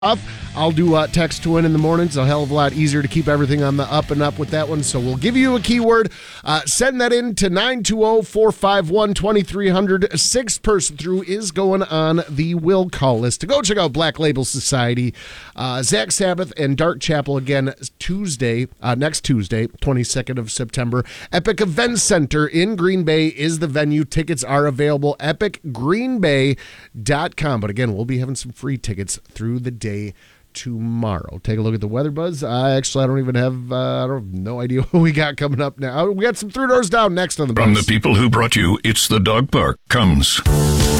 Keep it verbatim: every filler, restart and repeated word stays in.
I'll do uh, text to win in the morning. It's a hell of a lot easier to keep everything on the up and up with that one. So we'll give you a keyword. Uh, send that in to nine two zero, four five one, two three zero zero. Sixth person through is going on the will call list. To go check out Black Label Society, uh, Zach Sabbath and Dark Chapel again Tuesday, uh, next Tuesday, twenty-second of September. Epic Event Center in Green Bay is the venue. Tickets are available, epic green bay dot com. But again, we'll be having some free tickets through the day tomorrow. Take a look at the weather buzz. I actually I don't even have uh, I don't have no idea what we got coming up now. We got some Three Doors Down next on the buzz. From the people who brought you It's the Dog Park comes